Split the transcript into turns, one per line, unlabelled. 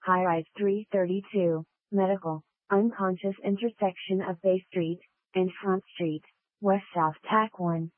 High Rise 332, Medical, unconscious intersection of Bay Street and Front Street, West South TAC 1.